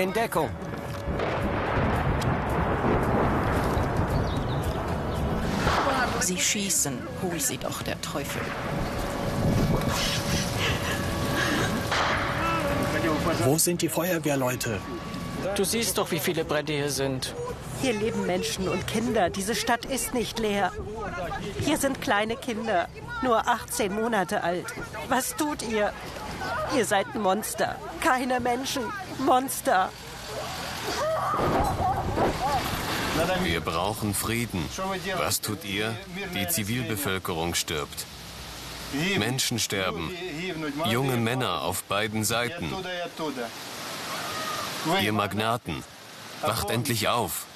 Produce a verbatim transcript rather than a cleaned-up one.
In Deckung. Sie schießen. Hol sie doch, der Teufel. Wo sind die Feuerwehrleute? Du siehst doch, wie viele Brände hier sind. Hier leben Menschen und Kinder. Diese Stadt ist nicht leer. Hier sind kleine Kinder, nur achtzehn Monate alt. Was tut ihr? Ihr seid Monster. Keine Menschen. Monster. Wir brauchen Frieden. Was tut ihr? Die Zivilbevölkerung stirbt. Menschen sterben. Junge Männer auf beiden Seiten. Ihr Magnaten, wacht endlich auf.